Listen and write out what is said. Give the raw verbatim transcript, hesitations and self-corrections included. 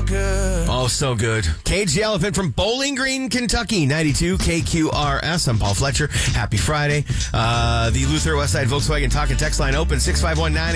good. Oh, so good. Cage the Elephant from Bowling Green, Kentucky, ninety-two K Q R S. I'm Paul Fletcher. Happy Friday. Uh, the Luther Westside Volkswagen Talk and Text line open, six five one nine